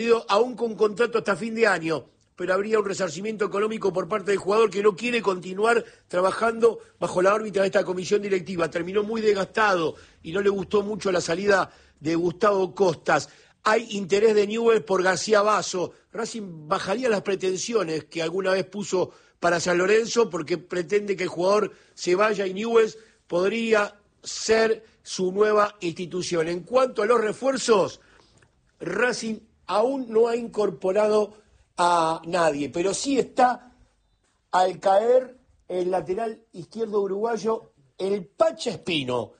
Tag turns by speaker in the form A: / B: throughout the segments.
A: aún con contrato hasta fin de año, pero habría un resarcimiento económico por parte del jugador que no quiere continuar trabajando bajo la órbita de esta comisión directiva. Terminó muy desgastado y no le gustó mucho la salida de Gustavo Costas. Hay interés de Newell's por García Basso. Racing bajaría las pretensiones que alguna vez puso para San Lorenzo porque pretende que el jugador se vaya y Newell's podría ser su nueva institución. En cuanto a los refuerzos, Racing aún no ha incorporado a nadie, pero sí está al caer el lateral izquierdo uruguayo, el Pacha Espino,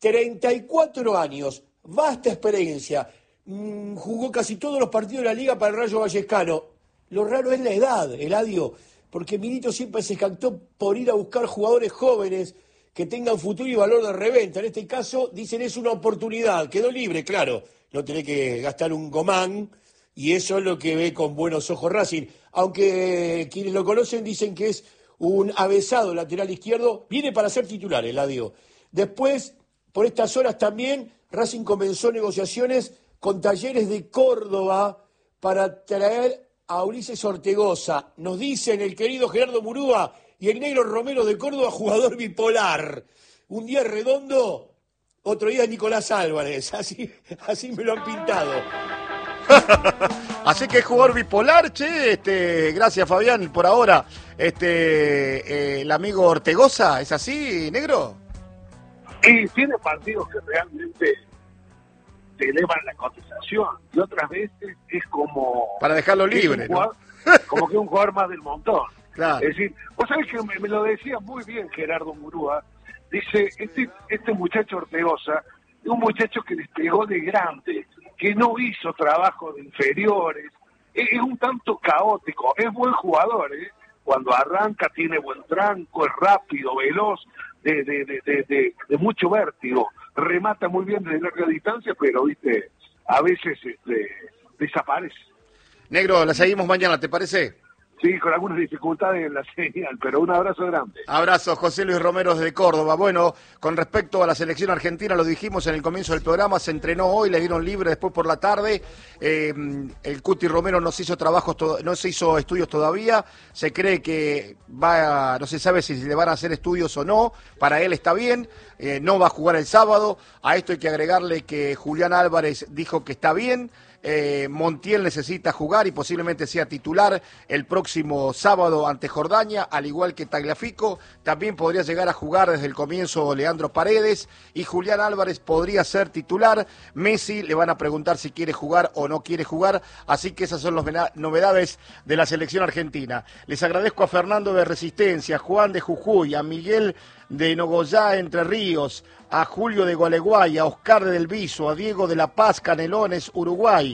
A: 34 años, vasta experiencia, jugó casi todos los partidos de la Liga para el Rayo Vallecano. Lo raro es la edad, Eladio, porque Milito siempre se jactó por ir a buscar jugadores jóvenes que tengan futuro y valor de reventa. En este caso, dicen, es una oportunidad, quedó libre, claro, no tenés que gastar un gomán, y eso es lo que ve con buenos ojos Racing, aunque quienes lo conocen dicen que es un avesado lateral izquierdo, viene para ser titular, Eladio. Después, por estas horas también, Racing comenzó negociaciones con Talleres de Córdoba para traer a Ulises Ortegoza. Nos dicen el querido Gerardo Murúa y el negro Romero de Córdoba, jugador bipolar. Un día redondo, otro día Nicolás Álvarez, así me lo han pintado.
B: Así que es jugador bipolar, che, gracias Fabián por ahora. El amigo Ortegoza, ¿es así, negro?
C: Y tiene partidos que realmente te elevan la cotización y otras veces es como...
B: Para dejarlo libre,
C: jugador,
B: ¿no?
C: Como que un jugador más del montón.
B: Claro.
C: Es decir, vos sabés que me lo decía muy bien Gerardo Murúa, dice, este muchacho Ortegoza es un muchacho que despegó de grande, que no hizo trabajo de inferiores, es un tanto caótico, es buen jugador, cuando arranca tiene buen tranco, es rápido, veloz, de mucho vértigo, remata muy bien desde larga distancia, pero viste, a veces desaparece.
B: Negro, la seguimos mañana, ¿te parece?
C: Sí, con algunas dificultades en la señal, pero un abrazo grande.
B: Abrazo, José Luis Romero desde Córdoba. Bueno, con respecto a la selección argentina, lo dijimos en el comienzo del programa, se entrenó hoy, le dieron libre después por la tarde. El Cuti Romero no se hizo estudios todavía. Se cree que no se sabe si le van a hacer estudios o no. Para él está bien, no va a jugar el sábado. A esto hay que agregarle que Julián Álvarez dijo que está bien. Montiel necesita jugar y posiblemente sea titular el próximo sábado ante Jordania, al igual que Tagliafico. También podría llegar a jugar desde el comienzo Leandro Paredes y Julián Álvarez podría ser titular. Messi le van a preguntar si quiere jugar o no quiere jugar, así que esas son las novedades de la selección argentina. Les agradezco a Fernando de Resistencia, a Juan de Jujuy, a Miguel de Nogoyá, Entre Ríos, a Julio de Gualeguay, a Oscar de Del Viso, a Diego de La Paz, Canelones, Uruguay,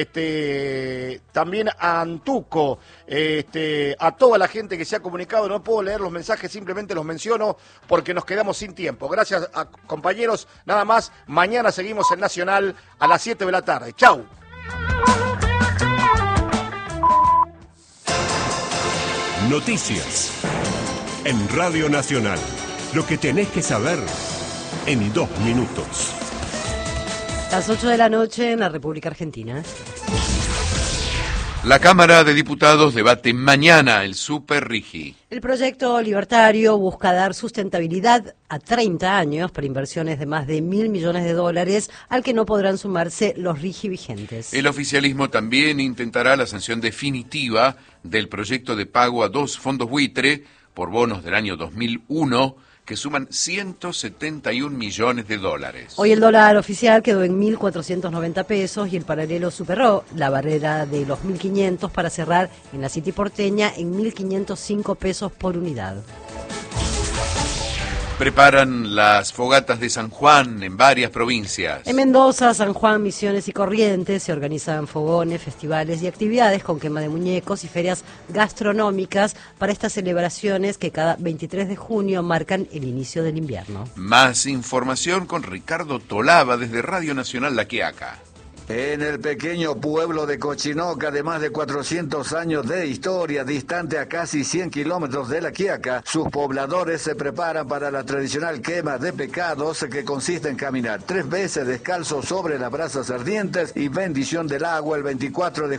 B: también a Antuco, a toda la gente que se ha comunicado. No puedo leer los mensajes, simplemente los menciono porque nos quedamos sin tiempo. Gracias a compañeros, nada más. Mañana seguimos en Nacional a las 7 de la tarde. ¡Chau!
D: Noticias en Radio Nacional. Lo que tenés que saber en 2 minutos.
E: Las 8 de la noche en la República Argentina.
F: La Cámara de Diputados debate mañana el Super RIGI.
E: El proyecto libertario busca dar sustentabilidad a 30 años para inversiones de más de $1.000 millones, al que no podrán sumarse los RIGI vigentes.
F: El oficialismo también intentará la sanción definitiva del proyecto de pago a 2 fondos buitre por bonos del año 2001, que suman $171 millones.
E: Hoy el dólar oficial quedó en 1.490 pesos y el paralelo superó la barrera de los 1.500 para cerrar en la City porteña en 1.505 pesos por unidad.
F: Preparan las fogatas de San Juan en varias provincias.
E: En Mendoza, San Juan, Misiones y Corrientes se organizan fogones, festivales y actividades con quema de muñecos y ferias gastronómicas para estas celebraciones que cada 23 de junio marcan el inicio del invierno.
F: Más información con Ricardo Tolaba desde Radio Nacional La Quiaca.
G: En el pequeño pueblo de Cochinoca, de más de 400 años de historia, distante a casi 100 kilómetros de La Quiaca, sus pobladores se preparan para la tradicional quema de pecados, que consiste en caminar 3 veces descalzos sobre las brasas ardientes y bendición del agua el 24 de